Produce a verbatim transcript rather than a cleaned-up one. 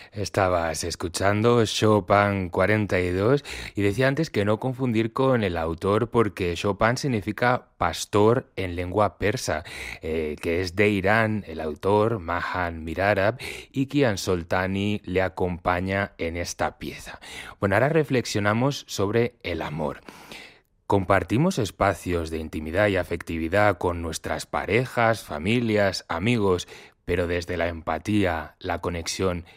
Estabas escuchando Chopin cuarenta y dos y decía antes que no confundir con el autor porque Chopin significa pastor en lengua persa, eh, que es de Irán, el autor Mahan Mirarab, y Kian Soltani le acompaña en esta pieza. Bueno, ahora reflexionamos sobre el amor. ¿Compartimos espacios de intimidad y afectividad con nuestras parejas, familias, amigos, pero desde la empatía, la conexión